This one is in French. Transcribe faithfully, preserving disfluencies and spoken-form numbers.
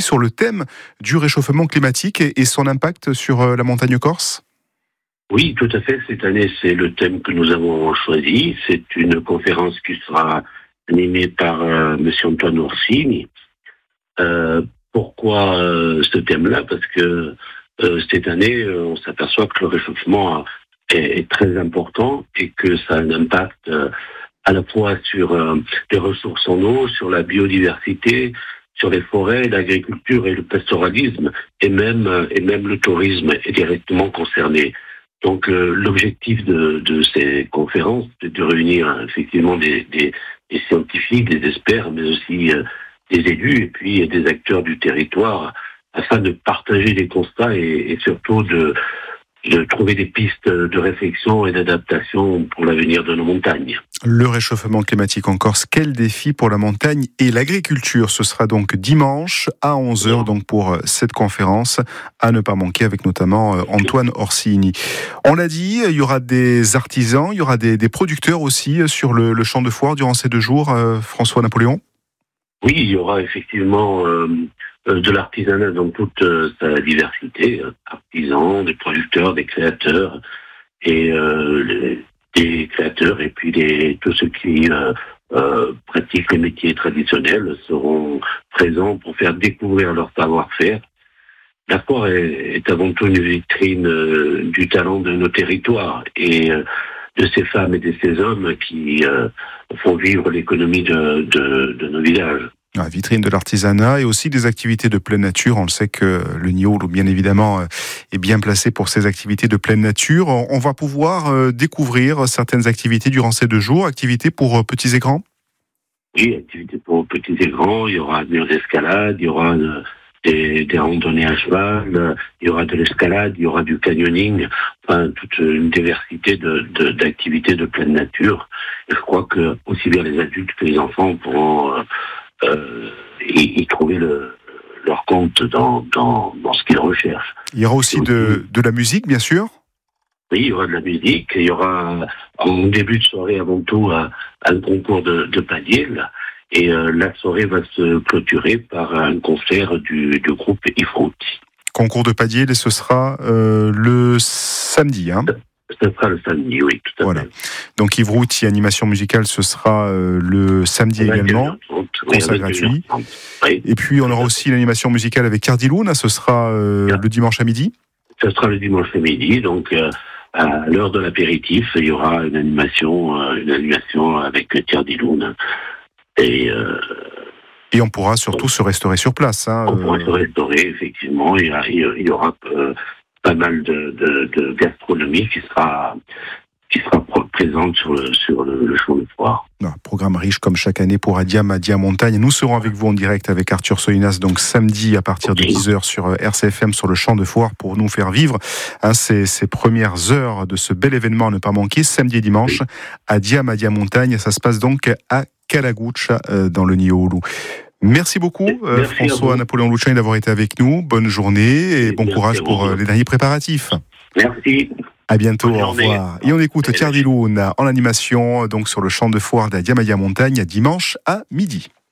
sur le thème du réchauffement climatique et, et son impact sur euh, la montagne corse. Oui, tout à fait. Cette année, c'est le thème que nous avons choisi. C'est une conférence qui sera animée par euh, Monsieur Antoine Orsini. Euh, pourquoi euh, ce thème-là? Parce que euh, cette année, euh, on s'aperçoit que le réchauffement est, est très important et que ça a un impact euh, à la fois sur euh, les ressources en eau, sur la biodiversité, sur les forêts, l'agriculture et le pastoralisme, et même euh, et même le tourisme est directement concerné. Donc euh, l'objectif de, de ces conférences, c'est de réunir hein, effectivement des, des, des scientifiques, des experts, mais aussi euh, des élus et puis des acteurs du territoire, afin de partager des constats et, et surtout de, de trouver des pistes de réflexion et d'adaptation pour l'avenir de nos montagnes. Le réchauffement climatique en Corse, quel défi pour la montagne et l'agriculture? Ce sera donc dimanche à onze heures donc pour cette conférence à ne pas manquer avec notamment Antoine Orsini. On l'a dit, il y aura des artisans, il y aura des, des producteurs aussi sur le, le champ de foire durant ces deux jours, euh, François Napoléon? Oui, il y aura effectivement euh, de l'artisanat dans toute euh, sa diversité, artisans, des producteurs, des créateurs et euh, les, des créateurs et puis des, tous ceux qui euh, euh, pratiquent les métiers traditionnels seront présents pour faire découvrir leur savoir-faire. La foire est, est avant tout une vitrine euh, du talent de nos territoires et euh, de ces femmes et de ces hommes qui euh, font vivre l'économie de, de, de nos villages. La vitrine de l'artisanat et aussi des activités de pleine nature. On le sait que le Niolo, bien évidemment, est bien placé pour ces activités de pleine nature. On va pouvoir découvrir certaines activités durant ces deux jours, activités pour petits et grands. Oui, activités pour petits et grands. Il y aura des escalades, il y aura des, des randonnées à cheval, il y aura de l'escalade, il y aura du canyoning, enfin toute une diversité de, de, d'activités de pleine nature. Et je crois que aussi bien les adultes que les enfants pourront euh, Euh, y, y trouver le, leur compte dans, dans, dans ce qu'ils recherchent. Il y aura aussi de, de la musique, bien sûr. Oui, il y aura de la musique. Il y aura, en début de soirée, avant tout, un, un concours de, de panier. Et euh, la soirée va se clôturer par un concert du, du groupe Ifrout. Concours de padier, et ce sera euh, le samedi, hein. Ce sera le samedi, oui, tout à voilà. fait. Donc Yves Routy, animation musicale, ce sera euh, le samedi également, concert gratuit. Oui. Et puis on aura aussi l'animation musicale avec Cardiloun, ce sera euh, yeah. le dimanche à midi. Ce sera le dimanche à midi, donc euh, à l'heure de l'apéritif, il y aura une animation, euh, une animation avec Cardiloun. Et euh, Et on pourra surtout donc, se restaurer sur place. Hein, on euh... pourra se restaurer, effectivement. Il y, a, il y aura euh, pas mal de, de, de gastronomie qui sera qui sera présente sur le sur le, le champ de foire. Un programme riche comme chaque année pour Adiam, Adia Montagne. Nous serons avec vous en direct avec Arthur Solinas, donc samedi à partir okay. de dix heures sur R C F M sur le champ de foire pour nous faire vivre hein, ces, ces premières heures de ce bel événement à ne pas manquer, samedi et dimanche, oui. Adiam, Adia Montagne. Ça se passe donc à Calagoucha euh, dans le Niolo. Merci beaucoup euh, Merci François Napoléon Luciani d'avoir été avec nous. Bonne journée et bon Merci courage pour euh, les derniers préparatifs. Merci. À bientôt, au revoir. Et on écoute Cardiloun en animation donc sur le champ de foire d'Adiam Adia Montagne dimanche à midi.